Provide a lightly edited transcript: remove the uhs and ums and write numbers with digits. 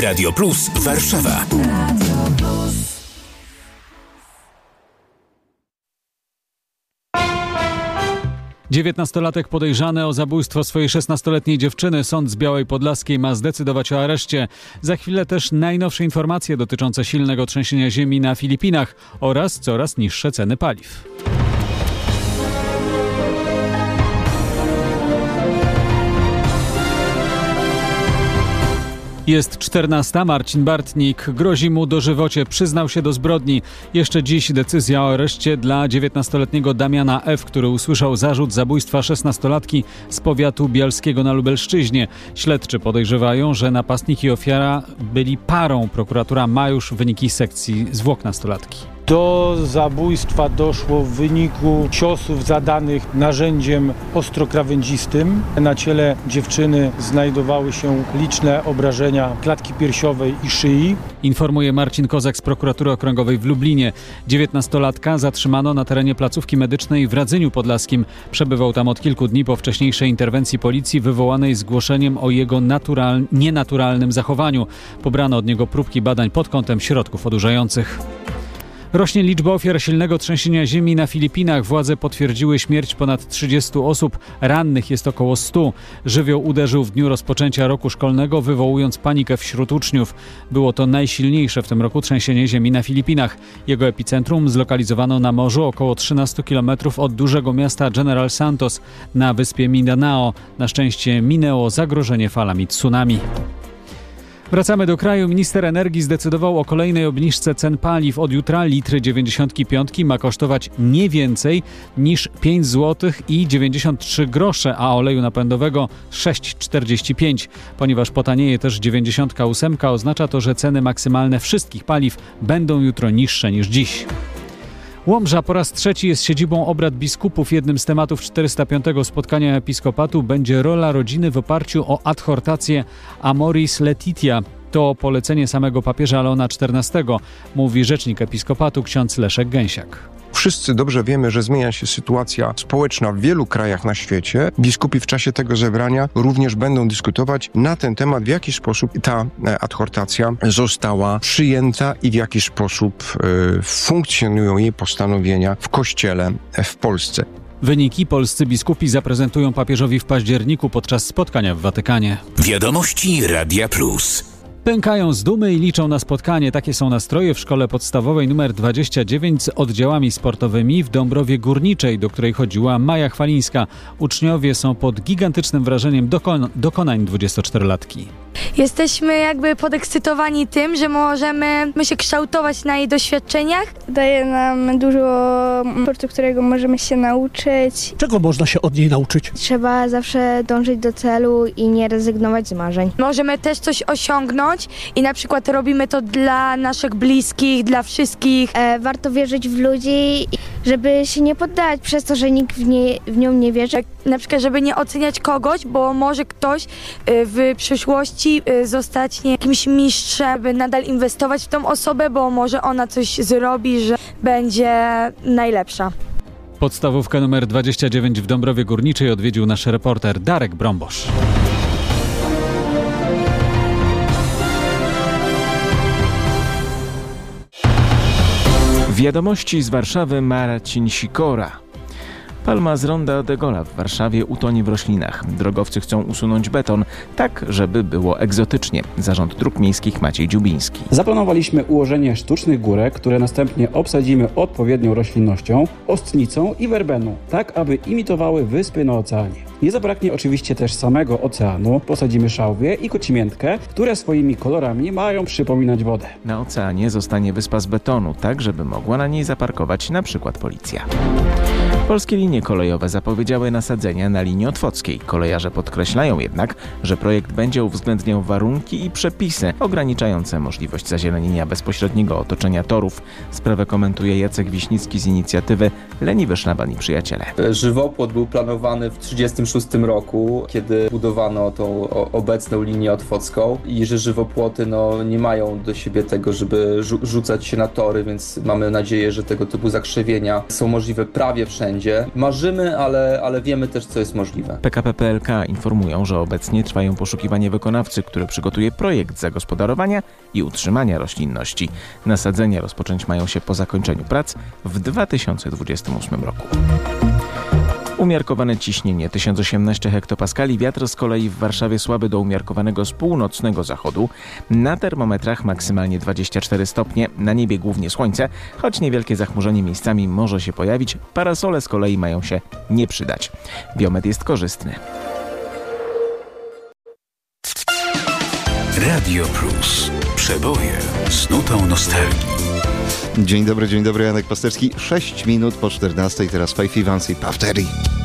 Radio Plus Warszawa. 19-latek podejrzany o zabójstwo swojej 16-letniej dziewczyny. Sąd z Białej Podlaskiej ma zdecydować o areszcie. Za chwilę też najnowsze informacje dotyczące silnego trzęsienia ziemi na Filipinach oraz coraz niższe ceny paliw. Jest 14. Marcin Bartnik. Grozi mu dożywocie. Przyznał się do zbrodni. Jeszcze dziś decyzja o areszcie dla 19-letniego Damiana F., który usłyszał zarzut zabójstwa 16-latki z powiatu bialskiego na Lubelszczyźnie. Śledczy podejrzewają, że napastnik i ofiara byli parą. Prokuratura ma już wyniki sekcji zwłok nastolatki. Do zabójstwa doszło w wyniku ciosów zadanych narzędziem ostrokrawędzistym. Na ciele dziewczyny znajdowały się liczne obrażenia klatki piersiowej i szyi. Informuje Marcin Kozak z Prokuratury Okręgowej w Lublinie. 19-latka zatrzymano na terenie placówki medycznej w Radzyniu Podlaskim. Przebywał tam od kilku dni po wcześniejszej interwencji policji wywołanej zgłoszeniem o jego nienaturalnym zachowaniu. Pobrano od niego próbki badań pod kątem środków odurzających. Rośnie liczba ofiar silnego trzęsienia ziemi na Filipinach. Władze potwierdziły śmierć ponad 30 osób. Rannych jest około 100. Żywioł uderzył w dniu rozpoczęcia roku szkolnego, wywołując panikę wśród uczniów. Było to najsilniejsze w tym roku trzęsienie ziemi na Filipinach. Jego epicentrum zlokalizowano na morzu około 13 km od dużego miasta General Santos na wyspie Mindanao. Na szczęście minęło zagrożenie falami tsunami. Wracamy do kraju. Minister energii zdecydował o kolejnej obniżce cen paliw. Od jutra litr 95 ma kosztować nie więcej niż 5 zł i 93 grosze, a oleju napędowego 6,45. Ponieważ potanieje też 98, oznacza to, że ceny maksymalne wszystkich paliw będą jutro niższe niż dziś. Łomża po raz trzeci jest siedzibą obrad biskupów. Jednym z tematów 405. spotkania episkopatu będzie rola rodziny w oparciu o adhortację Amoris Laetitia. To polecenie samego papieża Leona XIV, mówi rzecznik episkopatu ksiądz Leszek Gęsiak. Wszyscy dobrze wiemy, że zmienia się sytuacja społeczna w wielu krajach na świecie. Biskupi w czasie tego zebrania również będą dyskutować na ten temat, w jaki sposób ta adhortacja została przyjęta i w jaki sposób funkcjonują jej postanowienia w Kościele w Polsce. Wyniki polscy biskupi zaprezentują papieżowi w październiku podczas spotkania w Watykanie. Wiadomości Radia Plus. Pękają z dumy i liczą na spotkanie. Takie są nastroje w szkole podstawowej nr 29 z oddziałami sportowymi w Dąbrowie Górniczej, do której chodziła Maja Chwalińska. Uczniowie są pod gigantycznym wrażeniem dokonań 24-latki. Jesteśmy jakby podekscytowani tym, że możemy się kształtować na jej doświadczeniach. Daje nam dużo sportu, którego możemy się nauczyć. Czego można się od niej nauczyć? Trzeba zawsze dążyć do celu i nie rezygnować z marzeń. Możemy też coś osiągnąć i na przykład robimy to dla naszych bliskich, dla wszystkich. Warto wierzyć w ludzi, żeby się nie poddawać przez to, że nikt w nią nie wierzy. Na przykład, żeby nie oceniać kogoś, bo może ktoś w przyszłości zostać jakimś mistrzem, by nadal inwestować w tą osobę, bo może ona coś zrobi, że będzie najlepsza. Podstawówkę nr 29 w Dąbrowie Górniczej odwiedził nasz reporter Darek Brąbosz. Wiadomości z Warszawy, Marcin Sikora. Palma z ronda de Gaulle'a w Warszawie utonie w roślinach. Drogowcy chcą usunąć beton, tak żeby było egzotycznie. Zarząd Dróg Miejskich Maciej Dziubiński. Zaplanowaliśmy ułożenie sztucznych górek, które następnie obsadzimy odpowiednią roślinnością, ostnicą i werbeną, tak aby imitowały wyspy na oceanie. Nie zabraknie oczywiście też samego oceanu. Posadzimy szałwię i kocimiętkę, które swoimi kolorami mają przypominać wodę. Na oceanie zostanie wyspa z betonu, tak żeby mogła na niej zaparkować na przykład policja. Polskie linie kolejowe zapowiedziały nasadzenia na linii otwockiej. Kolejarze podkreślają jednak, że projekt będzie uwzględniał warunki i przepisy ograniczające możliwość zazielenienia bezpośredniego otoczenia torów. Sprawę komentuje Jacek Wiśnicki z inicjatywy Leniwy Szlaban i Przyjaciele. Żywopłot był planowany w 1936 roku, kiedy budowano tą obecną linię otwocką i że żywopłoty nie mają do siebie tego, żeby rzucać się na tory, więc mamy nadzieję, że tego typu zakrzywienia są możliwe prawie wszędzie. będzie. Marzymy, ale wiemy też, co jest możliwe. PKP PLK informują, że obecnie trwają poszukiwanie wykonawcy, który przygotuje projekt zagospodarowania i utrzymania roślinności. Nasadzenia rozpocząć mają się po zakończeniu prac w 2028 roku. Umiarkowane ciśnienie 1018 hektopaskali, wiatr z kolei w Warszawie słaby do umiarkowanego z północnego zachodu. Na termometrach maksymalnie 24 stopnie, na niebie głównie słońce, choć niewielkie zachmurzenie miejscami może się pojawić, parasole z kolei mają się nie przydać. Biometr jest korzystny. Radio Plus. Przeboje z nutą nostalgii. Dzień dobry, Janek Pasterski. 6 minut po 14, teraz Faith Evans i Puff Daddy.